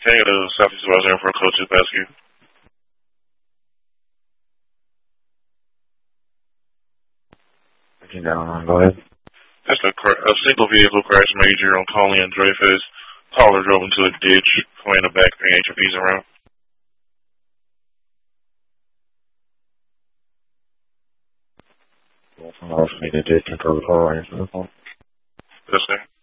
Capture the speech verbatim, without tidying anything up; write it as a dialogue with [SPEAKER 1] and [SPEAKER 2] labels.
[SPEAKER 1] King of the Southeast Washington for Coach Basky.
[SPEAKER 2] Okay, down, go ahead.
[SPEAKER 1] Just a, a single vehicle crash major on Conley and Dreyfus. Caller drove into a ditch, pointing the back three H Ps around.
[SPEAKER 2] Well, from off me to ditch control the car, answer the phone.
[SPEAKER 1] Yes, sir.